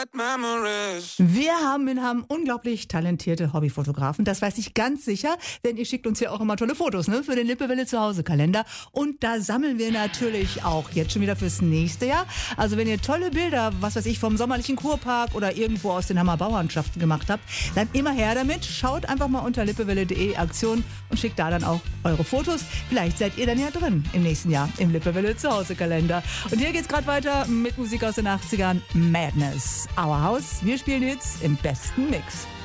Wir haben in Hamm unglaublich talentierte Hobbyfotografen, das weiß ich ganz sicher, denn ihr schickt uns ja auch immer tolle Fotos, ne, für den Lippewelle zu Hause Kalender, und da sammeln wir natürlich auch jetzt schon wieder fürs nächste Jahr. Also wenn ihr tolle Bilder, was weiß ich, vom sommerlichen Kurpark oder irgendwo aus den Hammer Bauernschaften gemacht habt, dann immer her damit. Schaut einfach mal unter lippewelle.de Aktion und schickt da dann auch eure Fotos. Vielleicht seid ihr dann ja drin im nächsten Jahr im Lippewelle zu Hause Kalender. Und hier geht's gerade weiter mit Musik aus den 80ern, Madness. Our House, wir spielen jetzt im besten Mix.